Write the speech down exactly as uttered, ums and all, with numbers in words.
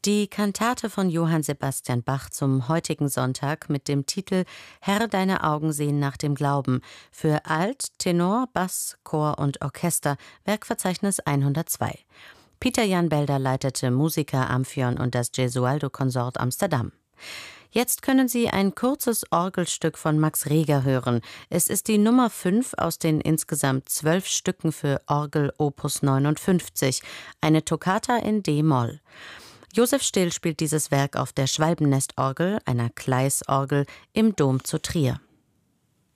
Die Kantate von Johann Sebastian Bach zum heutigen Sonntag mit dem Titel »Herr, deine Augen sehen nach dem Glauben« für Alt, Tenor, Bass, Chor und Orchester, Werkverzeichnis hundertzwei. Peter Jan Belder leitete Musiker Amphion und das Gesualdo-Konsort Amsterdam. Jetzt können Sie ein kurzes Orgelstück von Max Reger hören. Es ist die Nummer fünf aus den insgesamt zwölf Stücken für Orgel Opus neunundfünfzig, eine Toccata in D-Moll. Josef Still spielt dieses Werk auf der Schwalbennestorgel, einer Kleis-Orgel, im Dom zu Trier.